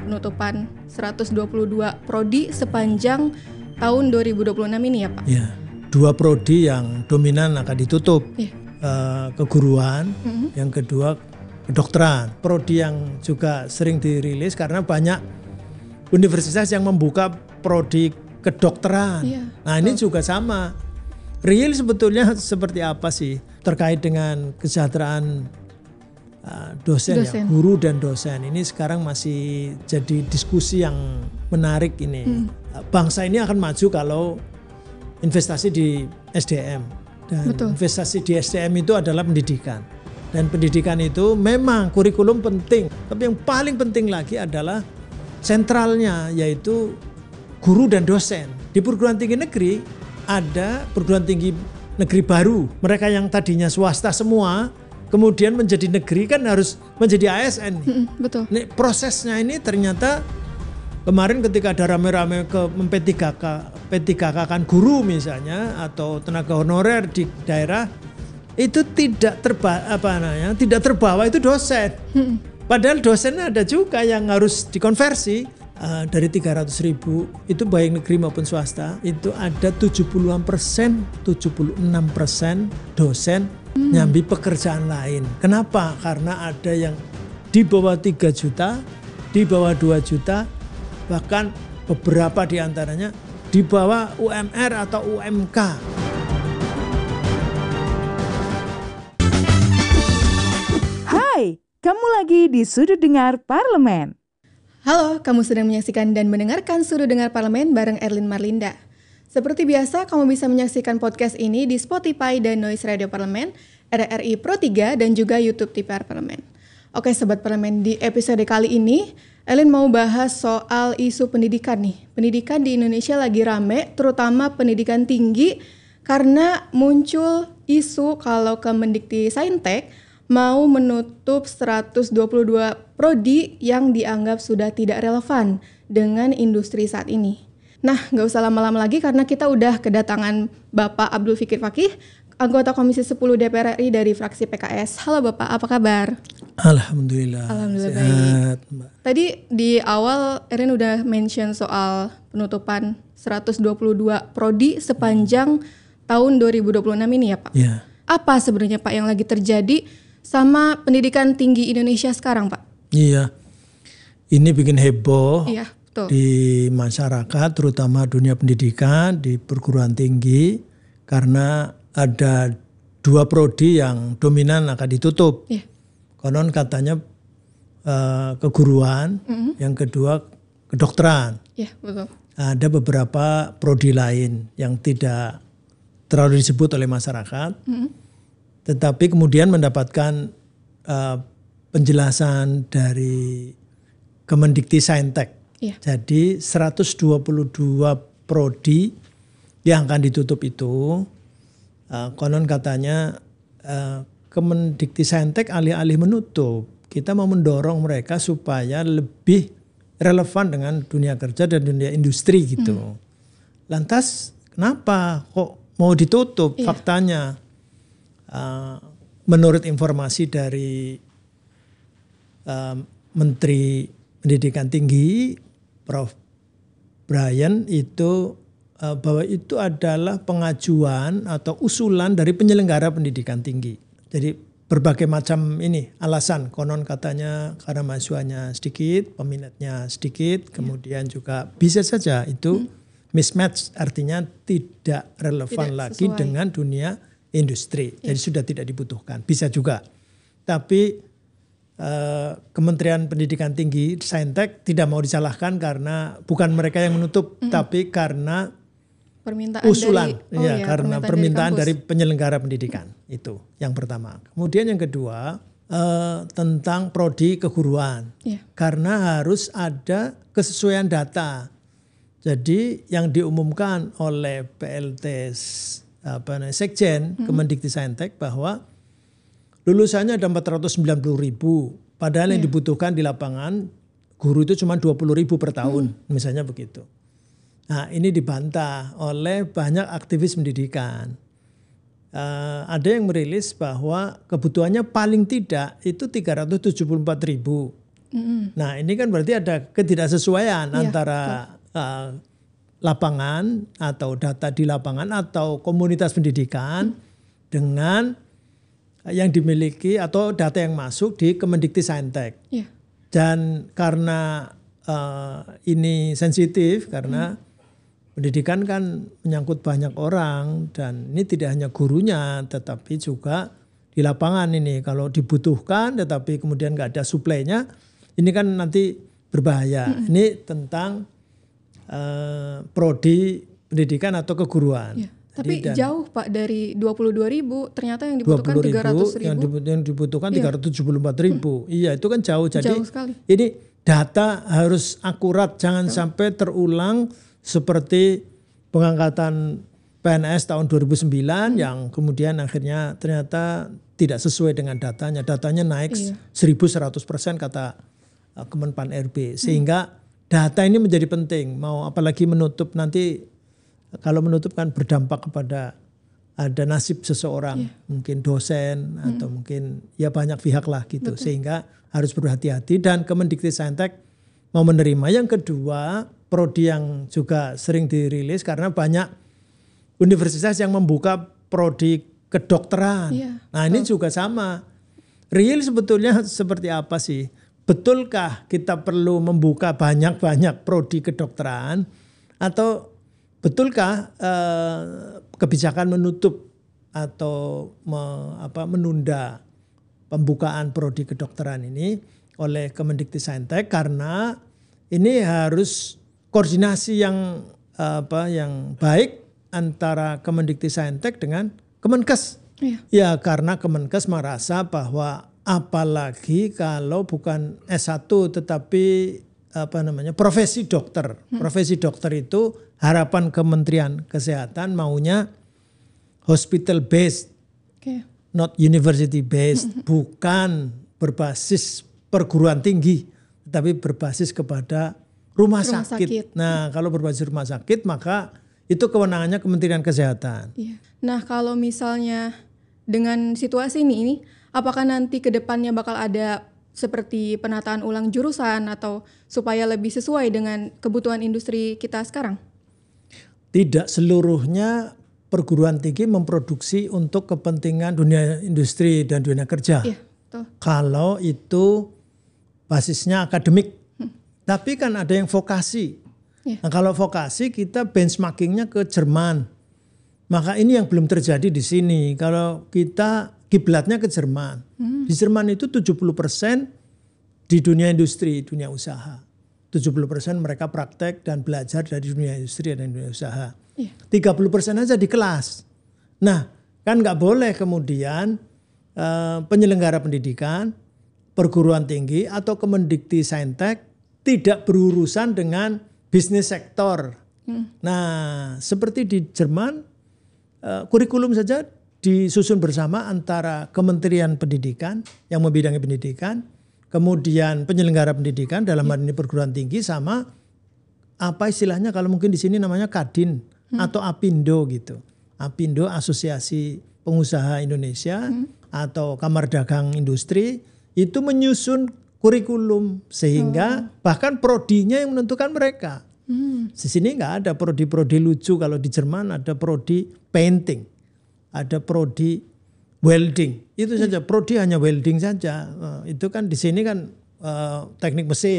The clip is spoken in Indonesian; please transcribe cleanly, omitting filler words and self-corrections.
penutupan 122 prodi sepanjang tahun 2026 ini ya Pak? Ya, 2 prodi yang dominan akan ditutup. Keguruan, yang kedua kedokteran. Prodi yang juga sering dirilis karena banyak universitas yang membuka prodi kedokteran. Nah ini juga sama. Real sebetulnya seperti apa sih terkait dengan kesejahteraan dosen. Ya, guru dan dosen. Ini sekarang masih jadi diskusi yang menarik ini. Bangsa ini akan maju kalau investasi di SDM. Dan investasi di SDM itu adalah pendidikan. Dan pendidikan itu memang kurikulum penting. Tapi yang paling penting lagi adalah sentralnya, yaitu guru dan dosen. Di perguruan tinggi negeri ada perguruan tinggi negeri baru. Mereka yang tadinya swasta semua kemudian menjadi negeri kan harus menjadi ASN. Betul. Nih, prosesnya ini ternyata kemarin ketika ada rame-rame ke P3K kan guru misalnya atau tenaga honorer di daerah itu tidak terbawa itu dosen. Padahal dosen ada juga yang harus dikonversi. Dari 300.000 itu baik negeri maupun swasta itu ada 76% dosen nyambi pekerjaan lain. Kenapa? Karena ada yang di bawah 3 juta, di bawah 2 juta, bahkan beberapa di antaranya di bawah UMR atau UMK. Hai, kamu lagi di Sudut Dengar Parlemen. Halo, kamu sedang menyaksikan dan mendengarkan Sudut Dengar Parlemen bareng Erlin Marlinda. Seperti biasa, kamu bisa menyaksikan podcast ini di Spotify dan Noise Radio Parlemen, RRI Pro 3, dan juga YouTube TPR Parlemen. Oke Sobat Parlemen, di episode kali ini, Erlin mau bahas soal isu pendidikan nih. Pendidikan di Indonesia lagi rame, terutama pendidikan tinggi, karena muncul isu kalau Kemendikti-Saintek mau menutup 122 prodi yang dianggap sudah tidak relevan dengan industri saat ini. Nah, gak usah lama-lama lagi karena kita udah kedatangan Bapak Abdul Fikir Fakih, anggota Komisi 10 DPR RI dari fraksi PKS. Halo Bapak, apa kabar? Alhamdulillah. Alhamdulillah sehat, baik. Tadi di awal Erin udah mention soal penutupan 122 prodi sepanjang tahun 2026 ini ya Pak? Ya. Apa sebenarnya Pak yang lagi terjadi sama pendidikan tinggi Indonesia sekarang Pak? Iya, ini bikin heboh betul. Di masyarakat, terutama dunia pendidikan, di perguruan tinggi, karena ada 2 prodi yang dominan akan ditutup. Konon katanya keguruan, yang kedua kedokteran. Betul. Ada beberapa prodi lain yang tidak terlalu disebut oleh masyarakat. Tetapi kemudian mendapatkan penjelasan dari Kemendikti-Saintek. Jadi 122 prodi yang akan ditutup itu konon katanya Kemendikti-Saintek alih-alih menutup, kita mau mendorong mereka supaya lebih relevan dengan dunia kerja dan dunia industri gitu. Lantas kenapa kok mau ditutup? Faktanya menurut informasi dari Menteri Pendidikan Tinggi Prof. Bryan itu bahwa itu adalah pengajuan atau usulan dari penyelenggara pendidikan tinggi. Jadi berbagai macam ini alasan, konon katanya karena mahasiswanya sedikit, peminatnya sedikit, kemudian juga bisa saja itu mismatch, artinya tidak relevan lagi dengan dunia industri. Jadi sudah tidak dibutuhkan. Bisa juga. Tapi Kementerian Pendidikan Tinggi Saintek tidak mau disalahkan karena bukan mereka yang menutup, tapi karena permintaan usulan, dari, karena permintaan dari penyelenggara pendidikan. Itu yang pertama. Kemudian yang kedua tentang prodi keguruan, karena harus ada kesesuaian data. Jadi yang diumumkan oleh PLT Sekjen Kemendikti-Saintek bahwa lulusannya ada 490.000, padahal yang dibutuhkan di lapangan guru itu cuma 20.000 per tahun, misalnya begitu. Nah ini dibantah oleh banyak aktivis pendidikan. Ada yang merilis bahwa kebutuhannya paling tidak itu 374.000 Nah ini kan berarti ada ketidaksesuaian antara lapangan atau data di lapangan atau komunitas pendidikan dengan yang dimiliki atau data yang masuk di Kemendikti-Saintek. Dan karena ini sensitif karena pendidikan kan menyangkut banyak orang dan ini tidak hanya gurunya tetapi juga di lapangan ini kalau dibutuhkan tetapi kemudian nggak ada suplainya ini kan nanti berbahaya. Ini tentang prodi pendidikan atau keguruan. Tapi jauh Pak dari 22.000 ternyata yang dibutuhkan 300.000. Yang dibutuhkan 374.000. Iya itu kan jauh. Jadi jauh sekali. Ini data harus akurat jangan sampai terulang seperti pengangkatan PNS tahun 2009 yang kemudian akhirnya ternyata tidak sesuai dengan datanya. Datanya naik 1.100% kata Kemenpan RB. Sehingga data ini menjadi penting. Mau apalagi menutup nanti kalau menutup kan berdampak kepada ada nasib seseorang. Mungkin dosen atau mungkin ya banyak pihak lah gitu. Sehingga harus berhati-hati dan Kemendikti-Saintek mau menerima. Yang kedua prodi yang juga sering dirilis karena banyak universitas yang membuka prodi kedokteran. Nah ini juga sama. Real sebetulnya seperti apa sih? Betulkah kita perlu membuka banyak-banyak prodi kedokteran atau betulkah kebijakan menutup atau menunda pembukaan prodi kedokteran ini oleh Kemendikti-Saintek karena ini harus koordinasi yang baik antara Kemendikti-Saintek dengan Kemenkes. Ya karena Kemenkes merasa bahwa apalagi kalau bukan S1 tetapi profesi dokter. Profesi dokter itu harapan Kementerian Kesehatan maunya hospital based, not university based, bukan berbasis perguruan tinggi, tetapi berbasis kepada rumah sakit. Nah, kalau berbasis rumah sakit maka itu kewenangannya Kementerian Kesehatan. Nah, kalau misalnya dengan situasi ini apakah nanti ke depannya bakal ada seperti penataan ulang jurusan atau supaya lebih sesuai dengan kebutuhan industri kita sekarang? Tidak seluruhnya perguruan tinggi memproduksi untuk kepentingan dunia industri dan dunia kerja. Kalau itu basisnya akademik. Tapi kan ada yang vokasi. Nah, kalau vokasi kita benchmarkingnya ke Jerman. Maka ini yang belum terjadi di sini. Kalau kita kiblatnya ke Jerman. Di Jerman itu 70% di dunia industri, dunia usaha. 70% mereka praktek dan belajar dari dunia industri dan dunia usaha. 30% aja di kelas. Nah, kan nggak boleh kemudian penyelenggara pendidikan, perguruan tinggi atau Kemendikti-Saintek tidak berurusan dengan bisnis sektor. Nah, seperti di Jerman, kurikulum saja disusun bersama antara Kementerian Pendidikan yang membidangi pendidikan, kemudian penyelenggara pendidikan dalam hal ini perguruan tinggi sama apa istilahnya kalau mungkin di sini namanya Kadin atau Apindo gitu. Apindo Asosiasi Pengusaha Indonesia atau Kamar Dagang Industri itu menyusun kurikulum sehingga bahkan prodinya yang menentukan mereka. Di sini nggak ada prodi-prodi lucu. Kalau di Jerman ada prodi painting, ada prodi welding. Itu saja, prodi hanya welding saja. Itu kan di sini kan teknik mesin.